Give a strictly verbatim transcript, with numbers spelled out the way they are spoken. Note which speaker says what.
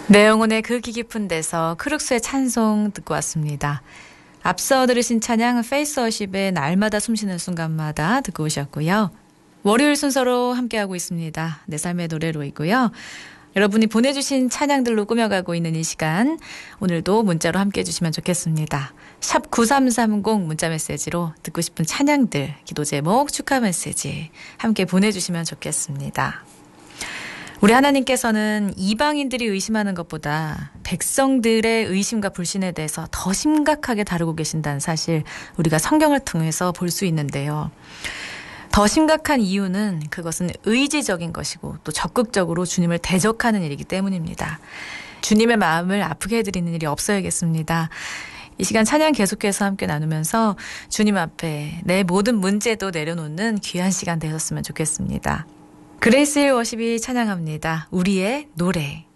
Speaker 1: 내 영혼의 그 깊은 데서 크룩스의 찬송 듣고 왔습니다. 앞서 들으신 찬양 페이스워십의 날마다 숨쉬는 순간마다 듣고 오셨고요. 월요일 순서로 함께하고 있습니다. 내 삶의 노래로이고요. 여러분이 보내주신 찬양들로 꾸며가고 있는 이 시간, 오늘도 문자로 함께해 주시면 좋겠습니다. 샵 구삼삼공 문자 메시지로 듣고 싶은 찬양들, 기도 제목, 축하 메시지 함께 보내주시면 좋겠습니다. 우리 하나님께서는 이방인들이 의심하는 것보다 백성들의 의심과 불신에 대해서 더 심각하게 다루고 계신다는 사실, 우리가 성경을 통해서 볼 수 있는데요. 더 심각한 이유는 그것은 의지적인 것이고 또 적극적으로 주님을 대적하는 일이기 때문입니다. 주님의 마음을 아프게 해드리는 일이 없어야겠습니다. 이 시간 찬양 계속해서 함께 나누면서 주님 앞에 내 모든 문제도 내려놓는 귀한 시간 되셨으면 좋겠습니다. 그레이스 힐 워십이 찬양합니다. 우리의 노래.